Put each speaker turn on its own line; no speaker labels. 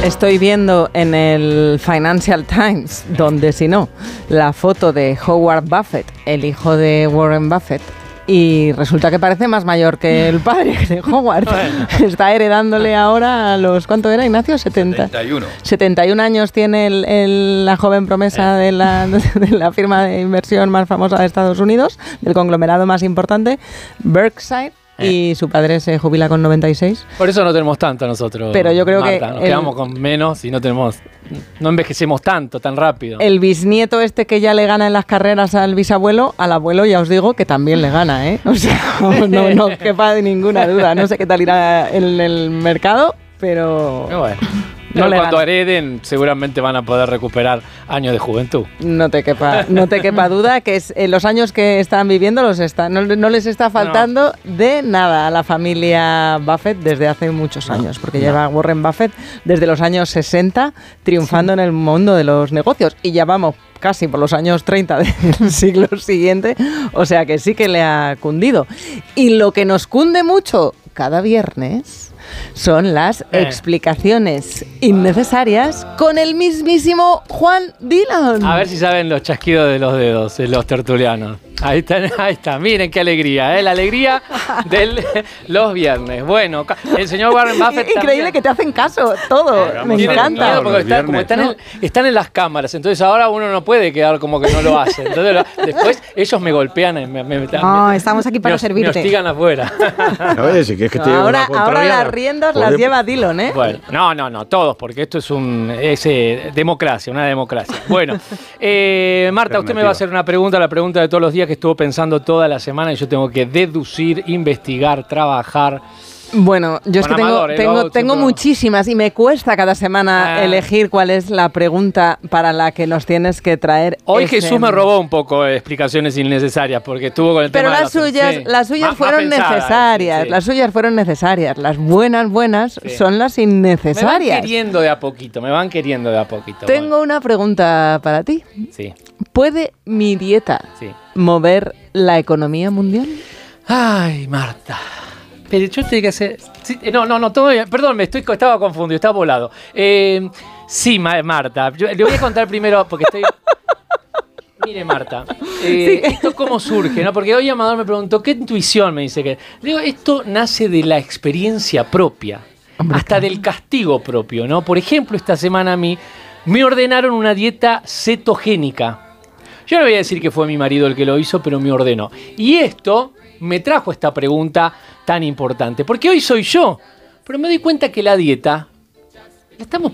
Estoy viendo en el Financial Times, donde si no, la foto de Howard Buffett, el hijo de Warren Buffett, y resulta que parece más mayor que el padre de Howard. Bueno. Está heredándole ahora a los... ¿Cuánto era, Ignacio? 71. 71 años tiene la joven promesa de la firma de inversión más famosa de Estados Unidos, del conglomerado más importante, Berkshire. Y su padre se jubila con 96.
Por eso no tenemos tanto nosotros.
Pero yo creo
Marta,
que
nos quedamos con menos y no envejecemos tanto, tan rápido.
El bisnieto que ya le gana en las carreras al bisabuelo, al abuelo ya os digo que también le gana, ¿eh? O sea, no quepa de ninguna duda. No sé qué tal irá en el mercado, pero...
Bueno. No, cuando hereden seguramente van a poder recuperar años de juventud.
No te quepa duda que los años que están viviendo no les está faltando de nada a la familia Buffett desde hace muchos años, porque lleva Warren Buffett desde los años 60 triunfando en el mundo de los negocios y ya vamos casi por los años 30 del siglo siguiente, o sea que sí que le ha cundido. Y lo que nos cunde mucho cada viernes son las explicaciones innecesarias con el mismísimo Juan Dillon.
A ver si saben los chasquidos de los dedos de los tertulianos. Ahí está, miren qué alegría, la alegría de los viernes. Bueno, el señor Warren Buffett
increíble también, que te hacen caso, todo, me encanta.
Porque están en las cámaras, entonces ahora uno no puede quedar como que no lo hace. Entonces después ellos me golpean,
estamos aquí para servirte.
Me hostigan afuera.
Oye, si quieres que te
ahora las riendas las lleva Dillon, ¿eh?
Bueno, no, todos, porque esto es democracia, una democracia. Bueno, Marta, usted me va a hacer una pregunta, la pregunta de todos los días que estuvo pensando toda la semana y yo tengo que deducir, investigar, trabajar.
Bueno, yo es que tengo muchísimas y me cuesta cada semana elegir cuál es la pregunta para la que nos tienes que traer.
Hoy Jesús me robó un poco de explicaciones innecesarias porque estuvo con el tema
de las suyas fueron necesarias. Sí. Las suyas fueron necesarias. Las buenas son las innecesarias.
Me van queriendo de a poquito.
Tengo una pregunta para ti.
Sí.
¿Puede mi dieta mover la economía mundial?
Ay, Marta. Pero yo tengo que hacer... Sí, no, todavía... Perdón, estaba confundido, estaba volado. Sí, Marta. Yo le voy a contar primero, porque estoy... Mire, Marta, esto cómo surge, ¿no? Porque hoy Amador me preguntó, ¿qué intuición me dice que...? Le digo, esto nace de la experiencia propia, hasta del castigo propio, ¿no? Por ejemplo, esta semana a mí me ordenaron una dieta cetogénica. Yo no voy a decir que fue mi marido el que lo hizo, pero me ordenó. Y esto me trajo esta pregunta tan importante, porque hoy soy yo, pero me doy cuenta que la dieta la estamos